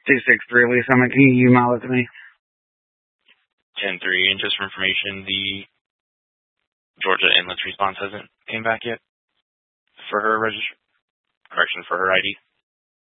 263 Lee Summit. Can you email it to me? 10-3, and just for information, the Georgia Inlet's response hasn't came back yet for her for her ID.